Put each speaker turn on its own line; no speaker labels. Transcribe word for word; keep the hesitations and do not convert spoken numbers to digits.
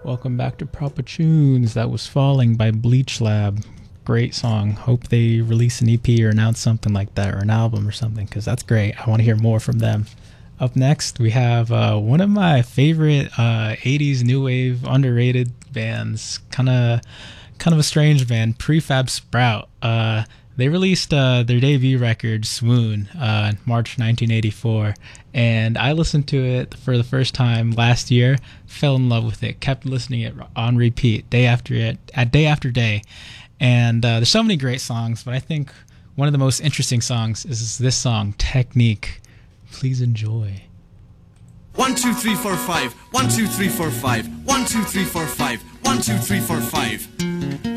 Welcome back to Proper Tunes. That was Falling by Bleach Lab. Great song. Hope they release an E P or announce something like that, or an album or something, because that's great. I want to hear more from them. Up next, we have uh, one of my favorite uh, eighties new wave underrated bands. Kind of kind of a strange band, Prefab Sprout. Uh, they released uh, their debut record, Swoon, uh, in March nineteen eighty-four. And I listened to it for the first time last year, fell in love with it, kept listening it on repeat, day after it, at day after day. And uh, there's so many great songs, but I think one of the most interesting songs is this song, Technique. Please enjoy.
One, two, three, four, five. One, two, three, four, five. One, two, three, four, five. One, two, three, four, five.